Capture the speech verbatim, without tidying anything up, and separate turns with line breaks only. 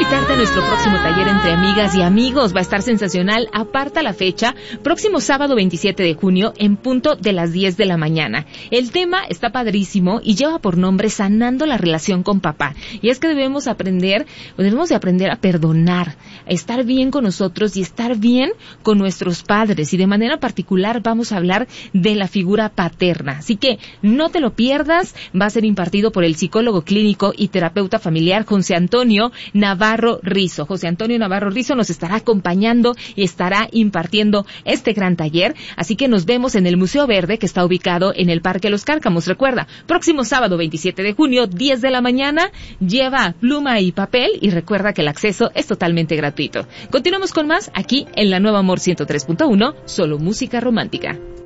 invitarte a nuestro próximo taller entre amigas y amigos. Va a estar sensacional. Aparta la fecha, próximo sábado veintisiete de junio en punto de las diez de la mañana. El tema está padrísimo y lleva por nombre Sanando la relación con papá. Y es que debemos aprender, debemos de aprender a perdonar, a estar bien con nosotros y estar bien con nuestros padres. Y de manera particular vamos a hablar de la figura paterna. Así que no te lo pierdas. Va a ser impartido por el psicólogo clínico y terapeuta familiar José Antonio Navarro Rizo. José Antonio Navarro Rizo nos estará acompañando y estará impartiendo este gran taller. Así que nos vemos en el Museo Verde, que está ubicado en el Parque Los Cárcamos. Recuerda, próximo sábado veintisiete de junio, diez de la mañana. Lleva pluma y papel y recuerda que el acceso es totalmente gratuito. Continuamos con más aquí en La Nueva Amor ciento tres punto uno, solo música romántica.